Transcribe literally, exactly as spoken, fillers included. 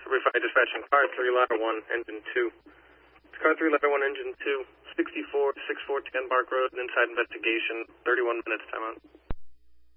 February five dispatching car three ladder one, engine two. It's car three ladder one, engine two, sixty-four, sixty-four ten Bark Road, inside investigation, thirty-one minutes, timeout.